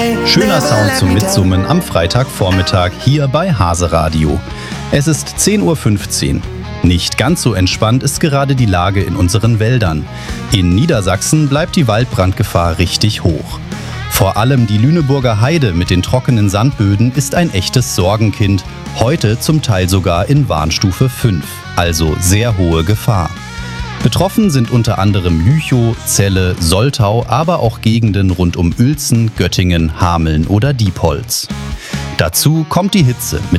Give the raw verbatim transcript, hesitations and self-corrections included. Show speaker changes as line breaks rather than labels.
Schöner Sound zum Mitsummen am Freitagvormittag hier bei Hase Radio. Es ist zehn Uhr fünfzehn. Nicht ganz so entspannt ist gerade die Lage in unseren Wäldern. In Niedersachsen bleibt die Waldbrandgefahr richtig hoch. Vor allem die Lüneburger Heide mit den trockenen Sandböden ist ein echtes Sorgenkind, heute zum Teil sogar in Warnstufe fünf, also sehr hohe Gefahr. Betroffen sind unter anderem Lüchow, Celle, Soltau, aber auch Gegenden rund um Uelzen, Göttingen, Hameln oder Diepholz. Dazu kommt die Hitze mit